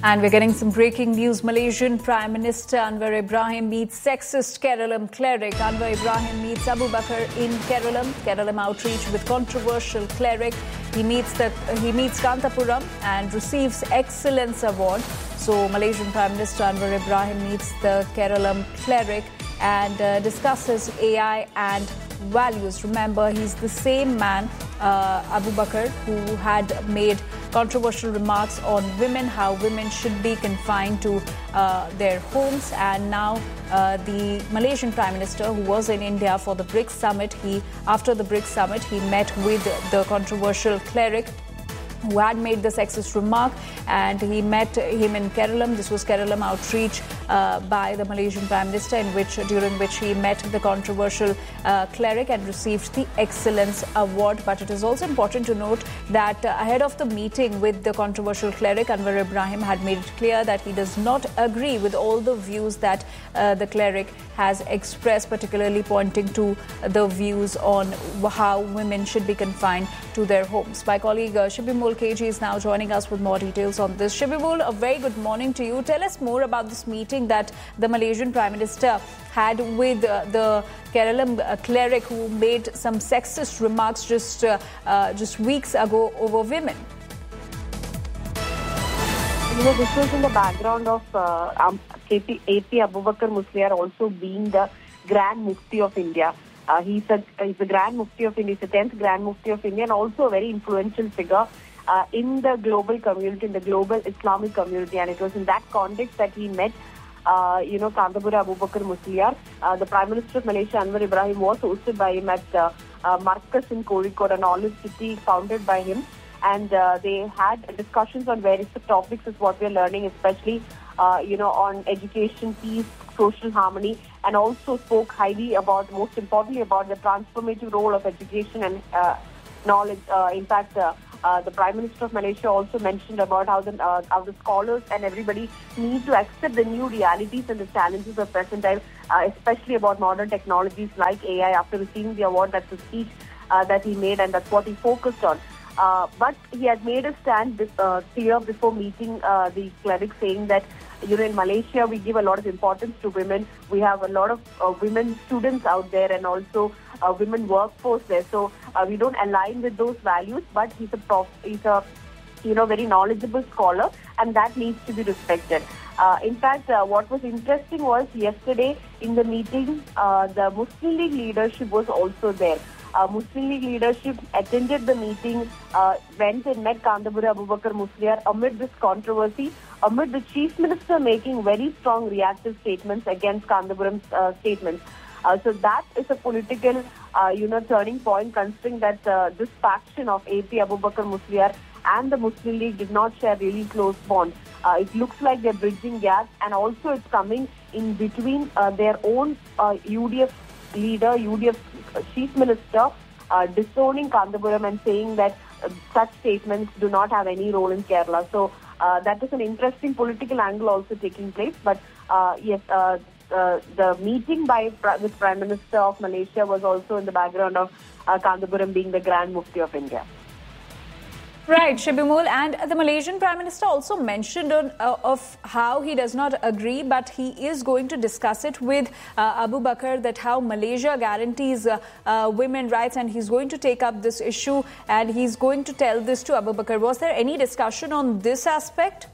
And we're getting some breaking news. Malaysian Prime Minister Anwar Ibrahim meets sexist Keralam cleric. Anwar Ibrahim meets Abu Bakar in Keralam outreach with controversial cleric. He meets Kantapuram and receives Excellence Award. So Malaysian Prime Minister Anwar Ibrahim meets the Keralam cleric and discusses AI and values. Remember, he's the same man, Abu Bakar, who had made controversial remarks on women, how women should be confined to their homes. And now the Malaysian Prime Minister, who was in India for the BRICS summit, after the BRICS summit, he met with the controversial cleric who had made the sexist remark, and he met him in Keralam. This was Keralam outreach by the Malaysian Prime Minister, during which he met the controversial cleric and received the Excellence Award. But it is also important to note that ahead of the meeting with the controversial cleric, Anwar Ibrahim had made it clear that he does not agree with all the views that the cleric has expressed, particularly pointing to the views on how women should be confined to their homes. My colleague Shibimul KG is now joining us with more details on this. Shibimul, a very good morning to you. Tell us more about this meeting that the Malaysian Prime Minister had with the Keralam cleric who made some sexist remarks just weeks ago over women. This was in the background of AP Abu Bakar Musliar also being the Grand Mufti of India. He's the Grand Mufti of India, he's the 10th Grand Mufti of India, and also a very influential figure in the global community, in the global Islamic community. And it was in that context that he met, Kantapuram Abu Bakar Musliar. The Prime Minister of Malaysia, Anwar Ibrahim, was hosted by him at Marcus in Kozhikode, an olive city founded by him. And they had discussions on various topics, is what we're learning, especially, on education, peace, social harmony, and also spoke highly about, most importantly, about the transformative role of education and knowledge. In fact, the Prime Minister of Malaysia also mentioned about how the scholars and everybody need to accept the new realities and the challenges of present time, especially about modern technologies like AI. After receiving the award, that's the speech that he made, and that's what he focused on. But he had made a stand clear before meeting the cleric, saying that, in Malaysia, we give a lot of importance to women. We have a lot of women students out there, and also women workforce there. So we don't align with those values, but he's a very knowledgeable scholar, and that needs to be respected. In fact, what was interesting was yesterday in the meeting, the Muslim League leadership was also there. Muslim League leadership attended the meeting, went and met Kantapuram Abu Bakar Musliar amid this controversy, amid the Chief Minister making very strong reactive statements against Kantapuram's statements. So that is a political, turning point, considering that this faction of AP Abu Bakar Musliar and the Muslim League did not share really close bonds. It looks like they're bridging gaps, and also it's coming in between their own UDF leader, UDF Chief Minister, disowning Kantapuram and saying that such statements do not have any role in Kerala. So that is an interesting political angle also taking place. But yes, the meeting with Prime Minister of Malaysia was also in the background of Kantapuram being the Grand Mufti of India. Right, Shibimul, and the Malaysian Prime Minister also mentioned of how he does not agree, but he is going to discuss it with Abu Bakar, that how Malaysia guarantees women rights, and he's going to take up this issue and he's going to tell this to Abu Bakar. Was there any discussion on this aspect?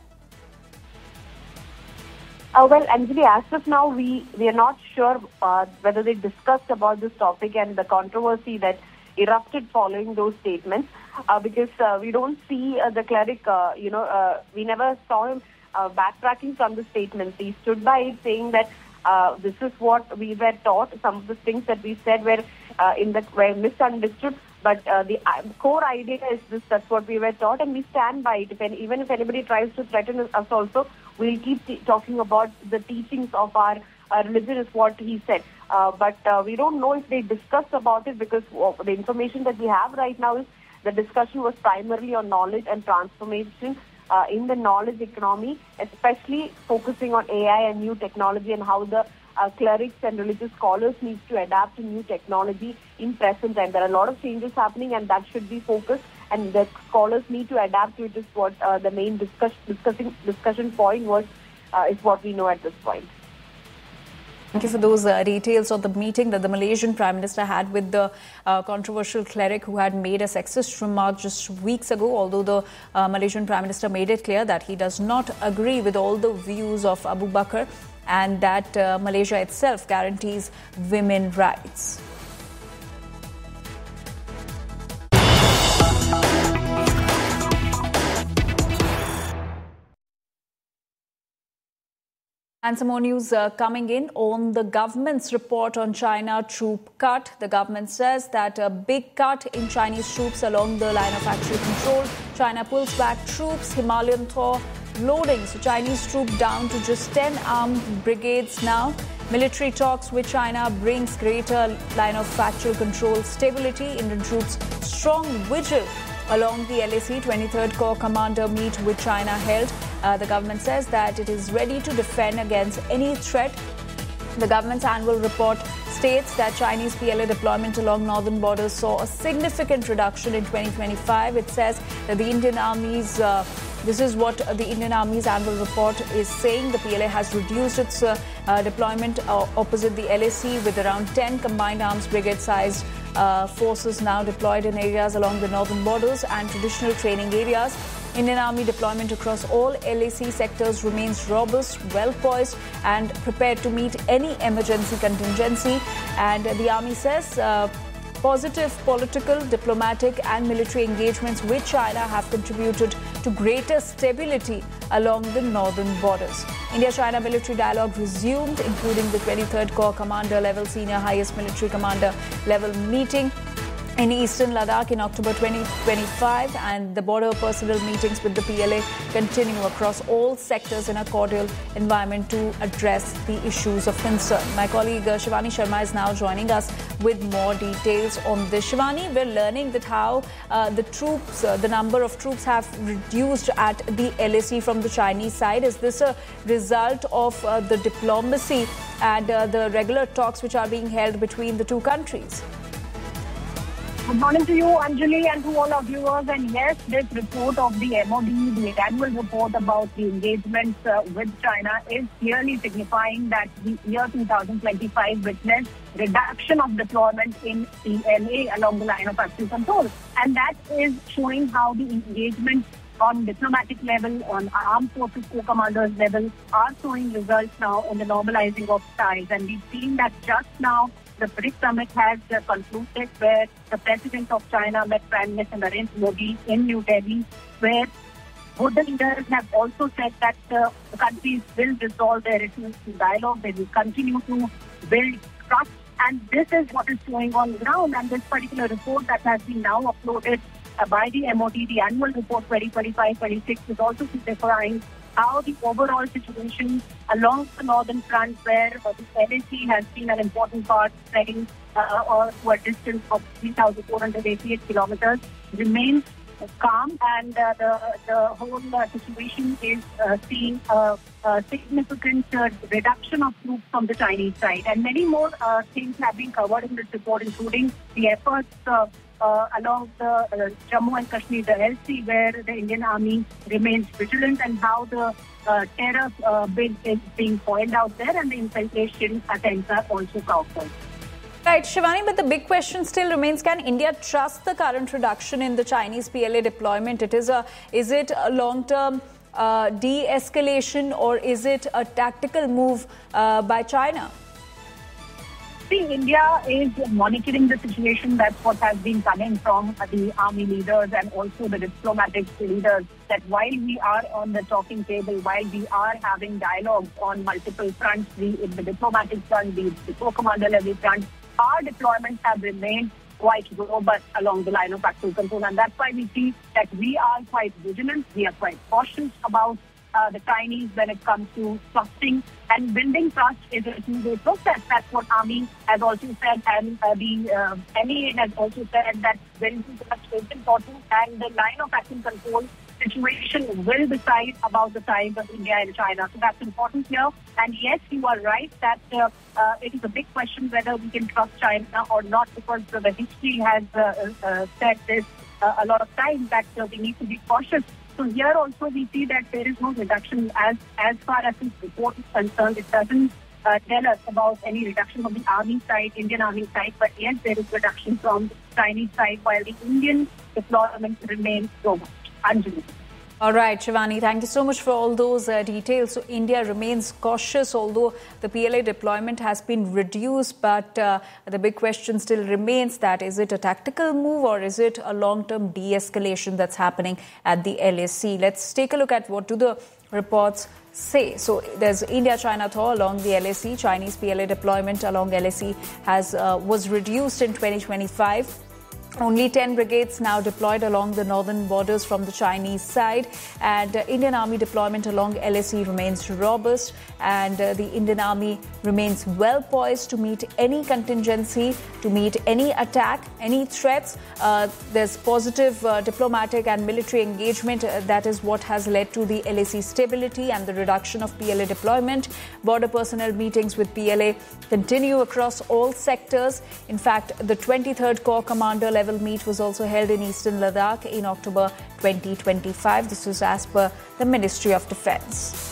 Well, Anjali, as of now, we are not sure whether they discussed about this topic and the controversy that erupted following those statements. Because we don't see the cleric, we never saw him backtracking from the statements. He stood by it saying that this is what we were taught. Some of the things that we said were misunderstood, but the core idea is this, that's what we were taught, and we stand by it. Even if anybody tries to threaten us also, we'll keep talking about the teachings of our religion, is what he said. But we don't know if they discussed about it, because the information that we have right now is the discussion was primarily on knowledge and transformation in the knowledge economy, especially focusing on AI and new technology, and how the clerics and religious scholars need to adapt to new technology in present time. There are a lot of changes happening, and that should be focused. and the scholars need to adapt to it. Is what the main discussion point was, is what we know at this point. Thank you for those details on the meeting that the Malaysian Prime Minister had with the controversial cleric who had made a sexist remark just weeks ago, although the Malaysian Prime Minister made it clear that he does not agree with all the views of Abu Bakr and that Malaysia itself guarantees women's rights. And some more news coming in on the government's report on China troop cut. The government says that a big cut in Chinese troops along the line of actual control. China pulls back troops, Himalayan thaw loading. So Chinese troops down to just 10 armed brigades now. Military talks with China brings greater line of actual control stability. Indian troops strong vigil along the LAC. 23rd Corps commander meet with China held. The government says that it is ready to defend against any threat. The government's annual report states that Chinese PLA deployment along northern borders saw a significant reduction in 2025. It says that the Indian Army's this is what the Indian Army's annual report is saying. The PLA has reduced its deployment opposite the LAC with around 10 combined arms brigade-sized forces now deployed in areas along the northern borders and traditional training areas. Indian Army deployment across all LAC sectors remains robust, well poised and prepared to meet any emergency contingency. And the Army says positive political, diplomatic and military engagements with China have contributed to greater stability along the northern borders. India-China military dialogue resumed, including the 23rd Corps Commander level senior highest military commander level meeting in eastern Ladakh in October 2025, and the border personnel meetings with the PLA continue across all sectors in a cordial environment to address the issues of concern. My colleague Shivani Sharma is now joining us with more details on this. Shivani, we're learning that how the number of troops have reduced at the LAC from the Chinese side. Is this a result of the diplomacy and the regular talks which are being held between the two countries? Good morning to you, Anjali, and to all our viewers. And yes, this report of the MOD, the annual report about the engagements with China, is clearly signifying that the year 2025 witnessed reduction of deployment in PLA along the line of actual control. And that is showing how the engagement on diplomatic level, on armed forces co-commanders level, are showing results now in the normalizing of ties. And we've seen that just now, the BRICS summit has concluded, where the President of China met Prime Minister Narendra Modi in New Delhi, where both the leaders have also said that the countries will resolve their issues through dialogue. They will continue to build trust, and this is what is going on ground. And this particular report that has been now uploaded by the MOD, the annual report 2025-26, is also signifying how the overall situation along the northern front, where the LAC has been an important part, spreading to a distance of 3,488 kilometers, remains calm, and the whole situation is seeing a significant reduction of troops from the Chinese side. And many more things have been covered in this report, including the efforts along the Jammu and Kashmir, the LC, where the Indian Army remains vigilant, and how the terror bill is being foiled out there, and the infiltration attempts are also countered. Right, Shivani, but the big question still remains, can India trust the current reduction in the Chinese PLA deployment? Is it a long-term de-escalation, or is it a tactical move by China? India is monitoring the situation. That's what has been coming from the army leaders and also the diplomatic leaders, that while we are on the talking table, while we are having dialogues on multiple fronts, be it the diplomatic front, be it the co-commander level front, our deployments have remained quite robust along the line of actual control. And that's why we see that we are quite vigilant, we are quite cautious about the Chinese when it comes to trusting, and building trust is a two-way process. That's what Army has also said, and the NEA has also said that building trust is important, and the line of action control situation will decide about the ties of India and China. So that's important here. And yes, you are right that it is a big question whether we can trust China or not, because the history has said this, a lot of time, that we need to be cautious. So here also we see that there is no reduction as far as this report is concerned. It doesn't tell us about any reduction from the army side, Indian army side, but yes, there is reduction from the Chinese side, while the Indian deployment remains robust. Anjali. All right, Shivani, thank you so much for all those details. So India remains cautious, although the PLA deployment has been reduced. But the big question still remains that is it a tactical move or is it a long-term de-escalation that's happening at the LAC? Let's take a look at what do the reports say. So there's India-China thaw along the LAC. Chinese PLA deployment along LAC was reduced in 2025. Only 10 brigades now deployed along the northern borders from the Chinese side, and Indian Army deployment along LAC remains robust, and the Indian Army remains well poised to meet any contingency, to meet any attack, any threats. There's positive diplomatic and military engagement. That is what has led to the LAC stability and the reduction of PLA deployment. Border personnel meetings with PLA continue across all sectors. In fact, the 23rd Corps Commander level meet was also held in eastern Ladakh in October 2025. This was as per the Ministry of Defence.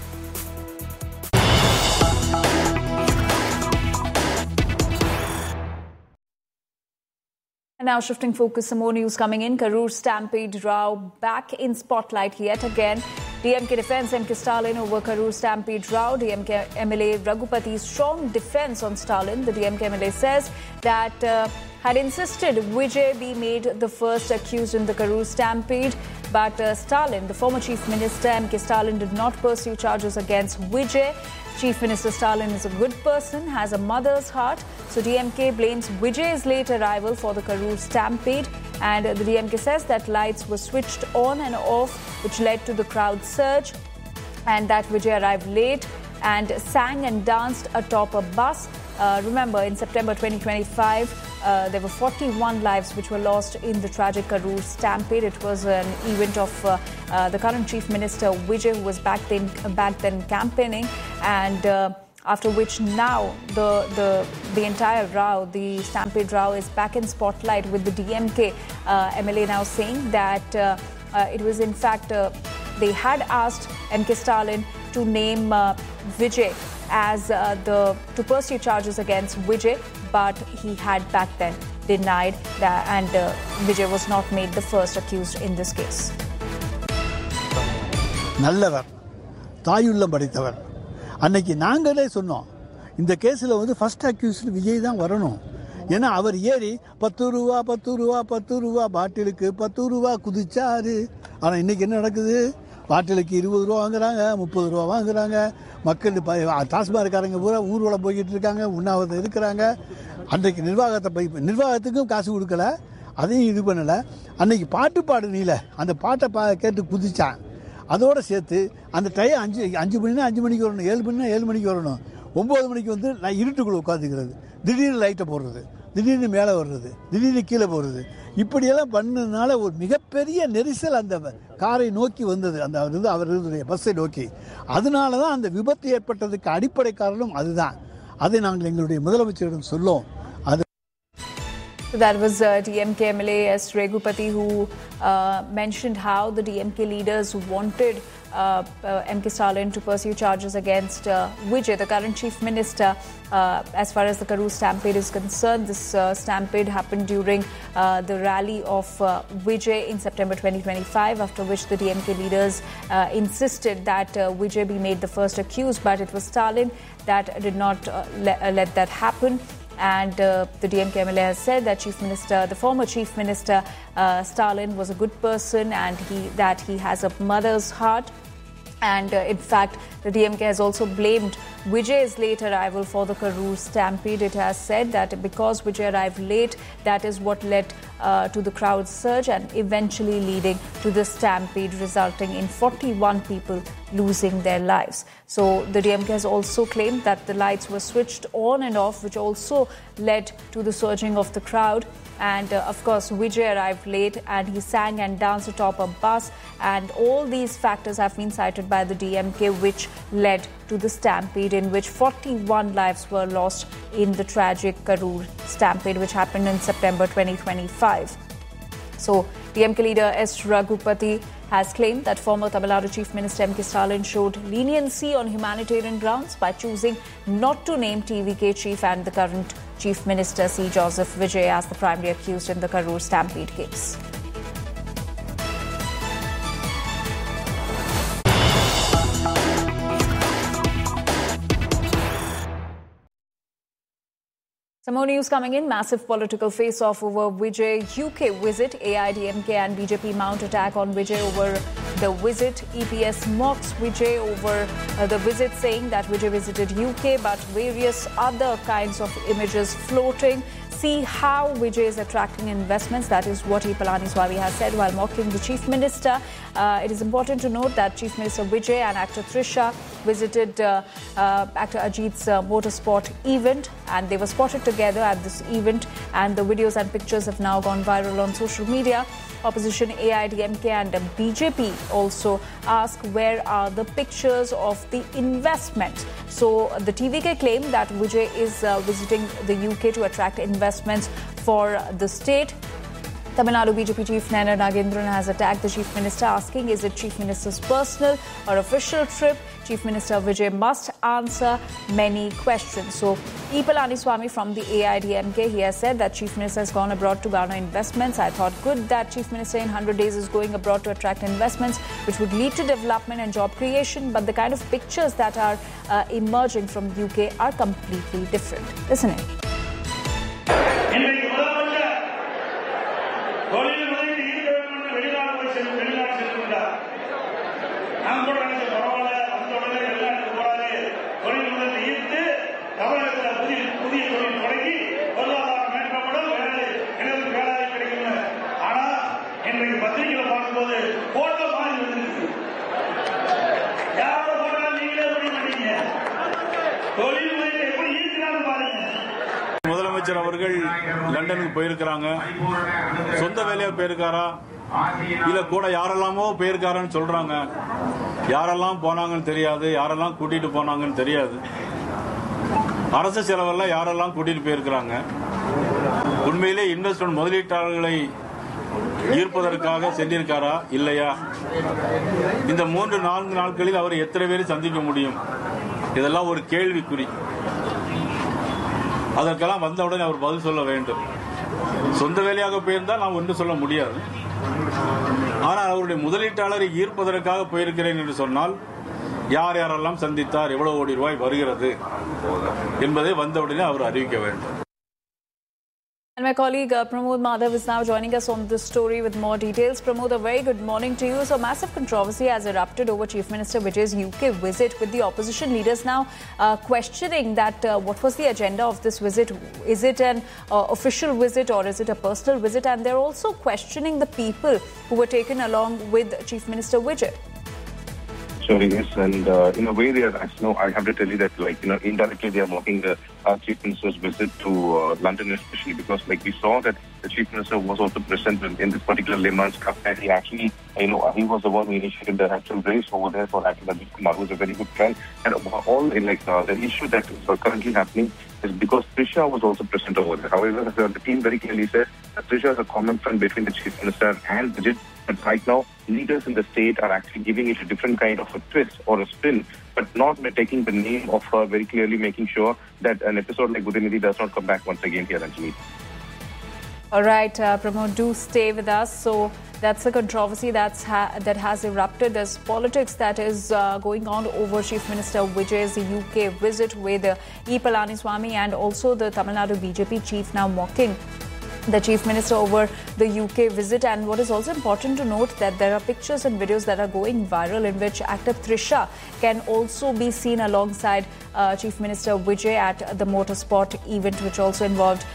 And now shifting focus, some more news coming in. Karur Stampede row back in spotlight yet again. DMK defense MK Stalin over Karur Stampede row. DMK MLA Raghupati's strong defense on Stalin. The DMK MLA says that had insisted Vijay be made the first accused in the Karur Stampede. But Stalin, the former Chief Minister MK Stalin, did not pursue charges against Vijay. Chief Minister Stalin is a good person, has a mother's heart. So DMK blames Vijay's late arrival for the Karur Stampede. And the DMK says that lights were switched on and off, which led to the crowd surge. And that Vijay arrived late and sang and danced atop a bus. Remember, in September 2025, there were 41 lives which were lost in the tragic Karur Stampede. It was an event of the current Chief Minister Vijay, who was back then campaigning, and after which now the entire row, the Stampede row, is back in spotlight, with the DMK MLA now saying that it was in fact they had asked MK Stalin to name Vijay as to pursue charges against Vijay, but he had back then denied that, and Vijay was not made the first accused in this case. நல்லவர், தாயுள்ளம் படித்தவர். அன்னைக்கு நாங்களே சொன்னோம், இந்த கேஸில் வந்து first accused Vijay தான் வரணும். ஏன்னா அவர் ஏறி 10 ரூபா 10 ரூபா 10 ரூபா பாட்டிலுக்கு 10 ரூபா குதிச்சாரு. ஆனால் இன்னைக்கு என்ன நடக்குது? பாட்டிலுக்கு 20 ரூபா வாங்குறாங்க, 30 ரூபா வாங்குறாங்க. மக்கள் டாஸ்மார்காரங்க பூரா ஊர்வலம் போய்கிட்டு இருக்காங்க, உண்ணாவிரதம் இருக்கிறாங்க. அன்றைக்கு நிர்வாகத்துக்கும் காசு கொடுக்கல, அதையும் இது பண்ணலை. அன்னைக்கு பாட்டு பாடுனீல, அந்த பாட்டை கேட்டு குதிச்சான். அதோடு சேர்த்து அந்த டைம் 5 மணினா 5 மணிக்கு வரணும், 7 மணினா 7 மணிக்கு வரணும். 9 மணிக்கு வந்து நான் இருட்டுக்குள்ளே உட்காந்துக்கிறது, திடீர்னு லைட்டை போடுறது, திடீர்னு மேலே வர்றது, திடீர்னு கீழே போடுறது, இப்படியெல்லாம் பண்ணதுனால ஒரு மிகப்பெரிய நெரிசல் அந்த காரை நோக்கி வந்தது, அந்த அவர்களுடைய பஸ்ஸை நோக்கி. அதனால தான் அந்த விபத்து ஏற்பட்டதுக்கு அடிப்படை காரணம் அதுதான். அதை நாங்கள் எங்களுடைய முதலமைச்சரிடம் சொல்லோம். That was DMK MLA S. Raghupati, who mentioned how the DMK leaders wanted MK Stalin to pursue charges against Vijay, the current Chief Minister. As far as the Karur Stampede is concerned, this stampede happened during the rally of Vijay in September 2025, after which the DMK leaders insisted that Vijay be made the first accused, but it was Stalin that did not let that happen. And the DMK MLA has said that the former Chief Minister Stalin was a good person, and he has a mother's heart. And in fact, the DMK has also blamed Vijay's late arrival for the Karur Stampede. It has said that because Vijay arrived late, that is what led to the crowd surge and eventually leading to the stampede, resulting in 41 people losing their lives. So the DMK has also claimed that the lights were switched on and off, which also led to the surging of the crowd. And of course, Vijay arrived late and he sang and danced atop a bus. And all these factors have been cited by the DMK, which led to the stampede, in which 41 lives were lost in the tragic Karur Stampede, which happened in September 2025. So, DMK leader S. Raghupati has claimed that former Tamil Nadu Chief Minister M.K. Stalin showed leniency on humanitarian grounds by choosing not to name TVK chief and the current Chief Minister C. Joseph Vijay as the primary accused in the Karur stampede case. Some more news coming in. Massive political face-off over Vijay UK visit. AIDMK and BJP mount attack on Vijay over the visit. EPS mocks Vijay over the visit, saying that Vijay visited UK, but various other kinds of images floating. See how Vijay is attracting investments. That is what E. Palaniswamy has said while mocking the Chief Minister. It is important to note that Chief Minister Vijay and actor Trisha visited actor Ajit's motorsport event, and they were spotted together at this event, and the videos and pictures have now gone viral on social media. Opposition AIDMK and BJP also ask where are the pictures of the investment. So the TVK claimed that Vijay is visiting the UK to attract investments for the state. Tamil Nadu BJP Chief Nayana Nagendran has attacked the Chief Minister, asking is it Chief Minister's personal or official trip? Chief Minister Vijay must answer many questions. So, E. Palaniswamy from the AIDMK, he has said that Chief Minister has gone abroad to garner investments. I thought good that Chief Minister in 100 days is going abroad to attract investments, which would lead to development and job creation. But the kind of pictures that are emerging from UK are completely different. Listen in. முதலமைச்சர் அவர்கள் லண்டனுக்கு போயிருக்காங்க. சொந்த வேலையா போயிருக்காரா இல்ல கூட யாரெல்லாமோ போயிருக்காருன்னு சொல்றாங்க. யாரெல்லாம் போனாங்கன்னு தெரியாது, யாரெல்லாம் கூட்டிட்டு போனாங்கன்னு தெரியாது. அரசு செலவெல்லாம் யாரெல்லாம் கூட்டிட்டு போயிருக்காங்க. உண்மையிலே இன்வெஸ்ட்மெண்ட் முதலீட்டாளர்களை ஈர்ப்பதற்காக சென்றிருக்காரா இல்லையா? இந்த 3-4 நாட்களில் அவர் எத்தனை பேரை சந்திக்க முடியும்? இதெல்லாம் ஒரு கேள்விக்குறி. அதற்கெல்லாம் வந்தவுடனே அவர் பதில் சொல்ல வேண்டும். சொந்த வேலையாக போயிருந்தால் நாம் ஒன்றும் சொல்ல முடியாது. ஆனால் அவருடைய முதலீட்டாளரை ஈர்ப்பதற்காக போயிருக்கிறேன் என்று சொன்னால் யார் யாரெல்லாம் சந்தித்தார், எவ்வளவு கோடி ரூபாய் வருகிறது என்பதை வந்தவுடனே அவர் அறிவிக்க வேண்டும். And my colleague Pramod Madhav is now joining us on this story with more details. Pramod, a very good morning to you. So, massive controversy has erupted over Chief Minister Vijay's UK visit, with the opposition leaders now questioning that what was the agenda of this visit? Is it an official visit or is it a personal visit? And they're also questioning the people who were taken along with Chief Minister Vijay. Sorry, yes, and in a way they are, I have to tell you that, indirectly they are mocking the Chief Minister's visit to London, especially because, we saw that the Chief Minister was also present in this particular Le Mans Cup, and he actually, he was the one who initiated the actual race over there for actor Ajit Kumar, who is a very good friend. And all, the issue that is currently happening is because Trisha was also present over there. However, the team very clearly said that Trisha is a common friend between the Chief Minister and Ajit. But right now, leaders in the state are actually giving it a different kind of a twist or a spin, but not taking the name of her, very clearly making sure that an episode like Udinidhi does not come back once again here, Anjali. All right, Pramod, do stay with us. So that's a controversy that has erupted. There's politics that is going on over Chief Minister Vijay's UK visit, with E. Palaniswamy and also the Tamil Nadu BJP chief now mocking the Chief Minister over the UK visit. And what is also important to note that there are pictures and videos that are going viral in which actor Trisha can also be seen alongside Chief Minister Vijay at the motorsport event, which also involved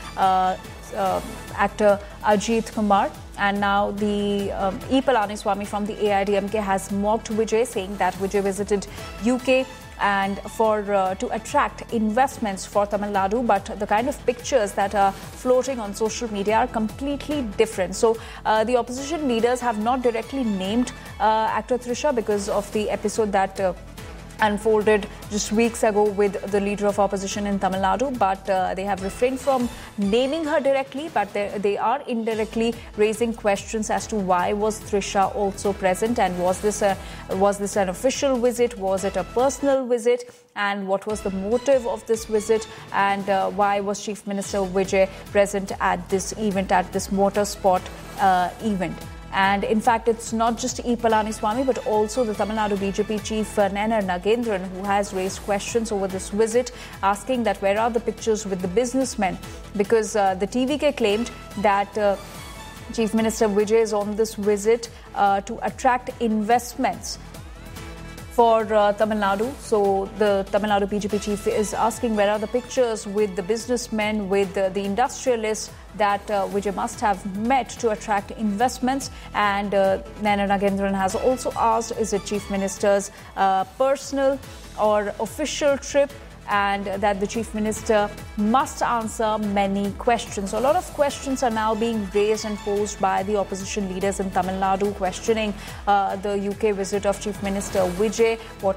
actor Ajit Kumar. And now the E. Palaniswamy from the AIDMK has mocked Vijay, saying that Vijay visited UK and to attract investments for Tamil Nadu, but the kind of pictures that are floating on social media are completely different. So the opposition leaders have not directly named actor Trisha because of the episode that unfolded just weeks ago with the leader of opposition in Tamil Nadu, but they have refrained from naming her directly, but they are indirectly raising questions as to why was Trisha also present, and was this an official visit, was it a personal visit, and what was the motive of this visit, and why was Chief Minister Vijay present at this event, at this motorsport event. And in fact, it's not just E. Palaniswamy, but also the Tamil Nadu BJP chief Nayana Nagendran, who has raised questions over this visit, asking that where are the pictures with the businessmen? Because the TVK claimed that Chief Minister Vijay is on this visit to attract investments for Tamil Nadu. So the Tamil Nadu BJP chief is asking where are the pictures with the businessmen, with the industrialists that Vijay must have met to attract investments. And Nayana Nagendran has also asked, is it Chief Minister's personal or official trip? And that the Chief Minister must answer many questions. So a lot of questions are now being raised and posed by the opposition leaders in Tamil Nadu, questioning the UK visit of Chief Minister Vijay.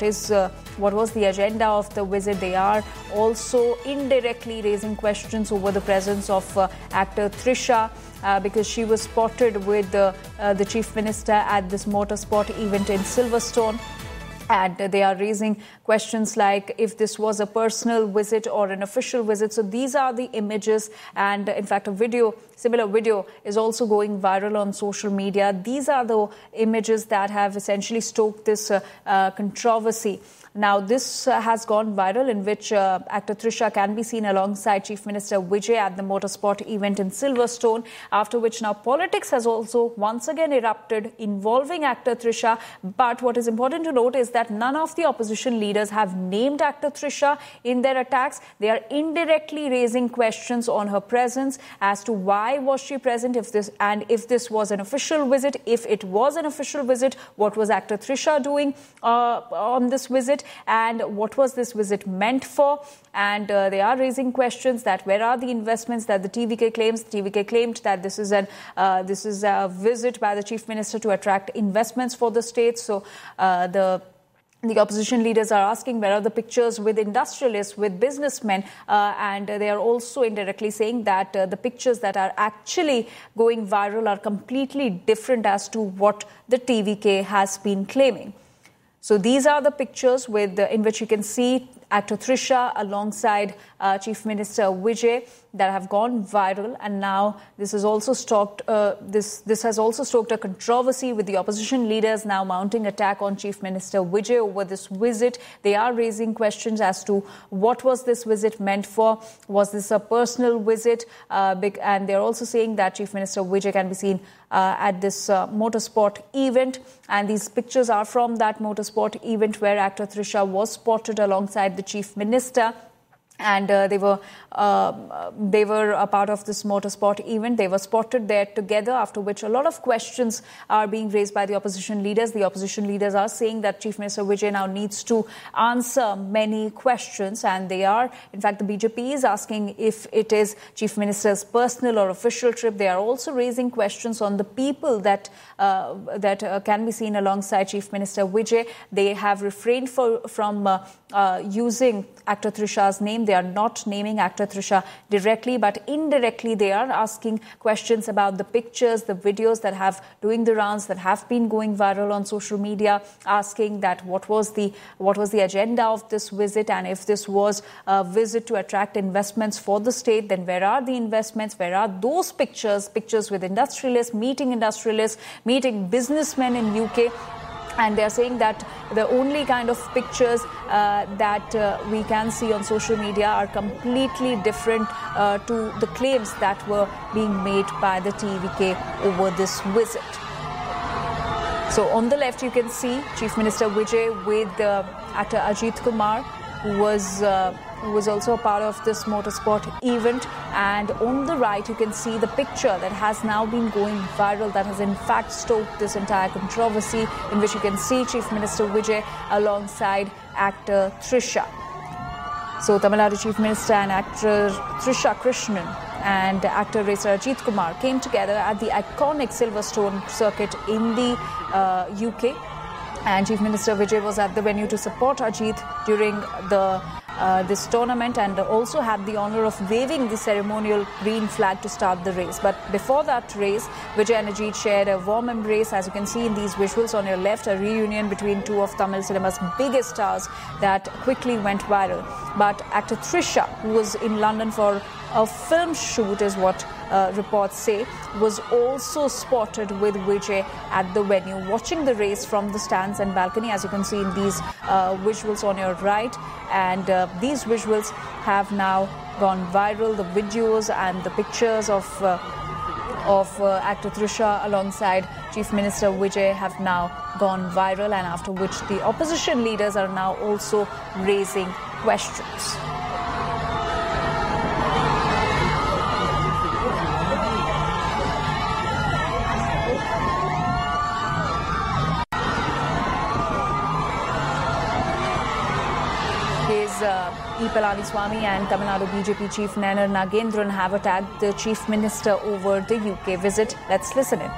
What was the agenda of the visit? They are also indirectly raising questions over the presence of actor Trisha, because she was spotted with the Chief Minister at this motorsport event in Silverstone. And they are raising questions like if this was a personal visit or an official visit. So these are the images, and in fact similar video is also going viral on social media. These are the images that have essentially stoked this controversy. Now, this has gone viral, in which actor Trisha can be seen alongside Chief Minister Vijay at the motorsport event in Silverstone, after which now politics has also once again erupted involving actor Trisha. But what is important to note is that none of the opposition leaders have named actor Trisha in their attacks. They are indirectly raising questions on her presence as to why was she present, if this was an official visit. If it was an official visit, what was actor Trisha doing on this visit? And what was this visit meant for? And they are raising questions that where are the investments that the TVK claims? The TVK claimed that this is a visit by the Chief Minister to attract investments for the state. So the opposition leaders are asking where are the pictures with industrialists, with businessmen, and they are also indirectly saying that the pictures that are actually going viral are completely different as to what the TVK has been claiming. So these are the pictures in which you can see actor Trisha alongside Chief Minister Vijay that have gone viral, and now this has also stoked a controversy with the opposition leaders now mounting attack on Chief Minister Vijay over this visit. They are raising questions as to what was this visit meant for? Was this a personal visit? And they're also saying that Chief Minister Vijay can be seen at this motorsport event, and these pictures are from that motorsport event where actor Trisha was spotted alongside the Chief Minister. And they were a part of this motorsport event. They were spotted there together, after which a lot of questions are being raised by the opposition leaders. The opposition leaders are saying that Chief Minister Vijay now needs to answer many questions, and they are, in fact, the BJP is asking if it is Chief Minister's personal or official trip. They are also raising questions on the people that can be seen alongside Chief Minister Vijay. They have refrained from using actor Trisha's name. They are not naming actor Trisha directly, but indirectly they are asking questions about the pictures, the videos that have doing the rounds, that have been going viral on social media, asking that what was the agenda of this visit, and if this was a visit to attract investments for the state, then where are the investments? Where are those pictures with industrialists, meeting businessmen in UK? And they are saying that the only kind of pictures that we can see on social media are completely different to the claims that were being made by the TVK over this visit. So on the left, you can see Chief Minister Vijay with actor Ajit Kumar, who was also a part of this motorsport event. And on the right, you can see the picture that has now been going viral, that has in fact stoked this entire controversy, in which you can see Chief Minister Vijay alongside actor Trisha. So Tamil Nadu Chief Minister and actor Trisha Krishnan and actor racer Ajit Kumar came together at the iconic Silverstone circuit in the UK. And Chief Minister Vijay was at the venue to support Ajit during this tournament, and also had the honour of waving the ceremonial green flag to start the race. But before that race, Vijay and Ajit shared a warm embrace, as you can see in these visuals on your left, a reunion between two of Tamil cinema's biggest stars that quickly went viral. But actor Trisha, who was in London for a film shoot, is what reports say, was also spotted with Vijay at the venue, watching the race from the stands and balcony, as you can see in these visuals on your right. And these visuals have now gone viral. The videos and the pictures of actor Trisha alongside Chief Minister Vijay have now gone viral, and after which the opposition leaders are now also raising questions. E. Palaniswamy and Tamil Nadu BJP Chief Nayanar Nagendran have attacked the Chief Minister over the UK visit. Let's listen in.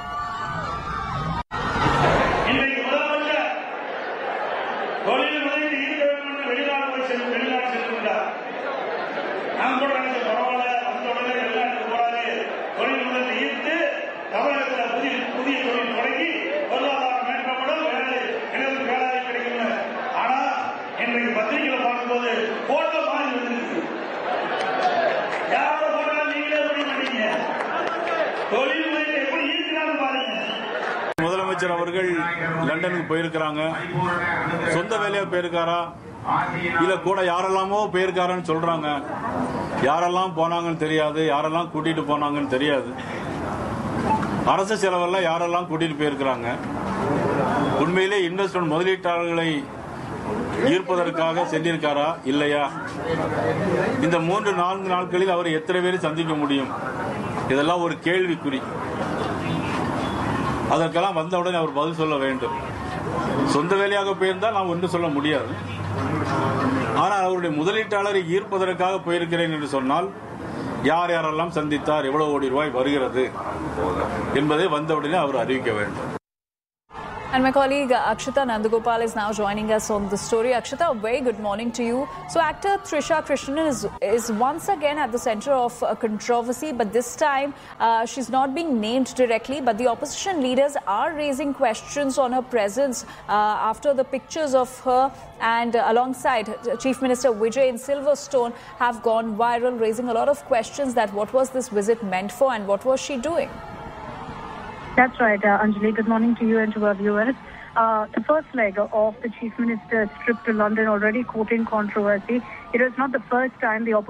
முதலமைச்சர் அவர்கள் லண்டனுக்கு போயிருக்கிறாங்க. சொந்த வேலையா போயிருக்காரா இல்ல கூட யாரெல்லாமோ போயிருக்காருன்னு சொல்றாங்க. யாரெல்லாம் போனாங்கன்னு தெரியாது, யாரெல்லாம் கூட்டிட்டு போனாங்கன்னு தெரியாது. அரசு செலவெல்லாம் யாரெல்லாம் கூட்டிட்டு போயிருக்கிறாங்க. உண்மையிலே இன்வெஸ்ட்மெண்ட் முதலீட்டாளர்களை ஈர்ப்பதற்காக சென்றிருக்காரா இல்லையா? இந்த 3-4 நாட்களில் அவர் எத்தனை பேரை சந்திக்க முடியும்? இதெல்லாம் ஒரு கேள்விக்குறி. அதற்கெல்லாம் வந்தவுடன் அவர் பதில் சொல்ல வேண்டும். சொந்த வேலையாக போயிருந்தால் நாம் ஒன்றும் சொல்ல முடியாது. ஆனால் அவருடைய முதலீட்டாளரை ஈர்ப்பதற்காக போயிருக்கிறேன் என்று சொன்னால் யார் யாரெல்லாம் சந்தித்தார், எவ்வளவு கோடி ரூபாய் வருகிறது என்பதை வந்தவுடனே அவர் அறிவிக்க வேண்டும். And my colleague Akshita Nandagopal is now joining us on the story. Akshita, a very good morning to you. So actor Trisha Krishnan is once again at the center of a controversy, but this time she's not being named directly, but the opposition leaders are raising questions on her presence after the pictures of her and alongside Chief Minister Vijay in Silverstone have gone viral, raising a lot of questions that what was this visit meant for and what was she doing? That's right, Anjali. Good morning to you and to our viewers. The first leg of the Chief Minister's trip to London already courting controversy. It was not the first time the opposition